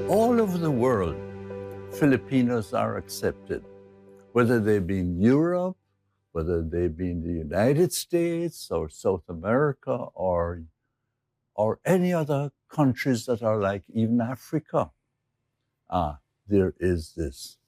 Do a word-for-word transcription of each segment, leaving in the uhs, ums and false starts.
All over the world, Filipinos are accepted, whether they be in Europe, whether they be in the United States or South America or, or any other countries that are like even Africa. Ah, there is this.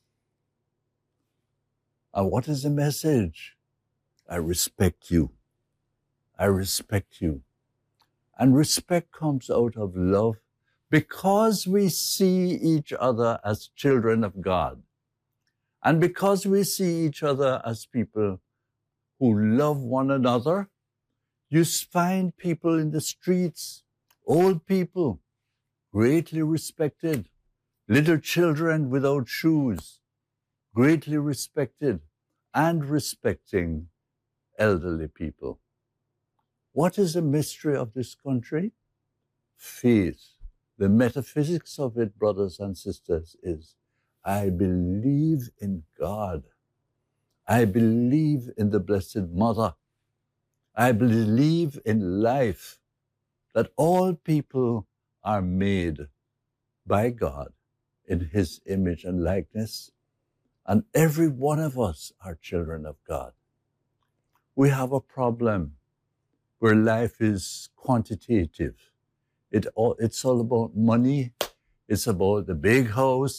And what is the message? I respect you. I respect you. And respect comes out of love because we see each other as children of God. And because we see each other as people who love one another, you find people in the streets, old people, greatly respected, little children without shoes, greatly respected, and respecting elderly people. What is the mystery of this country? Faith. The metaphysics of it, brothers and sisters, is I believe in God. I believe in the Blessed Mother. I believe in life, that all people are made by God in His image and likeness, and every one of us are children of God. We have a problem where life is quantitative. It all, it's all about money. It's about the big house,